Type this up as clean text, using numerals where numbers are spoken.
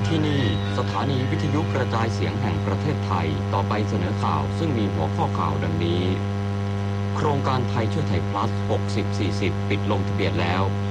ที่นี่สถานีวิทยุกระจายเสียงแห่งประเทศไทยต่อไปเสนอข่าวซึ่งมีหัวข้อข่าวดังนี้โครงการไทยช่วยไทยพลัส60-40ปิดลงทะเบียนแล้ว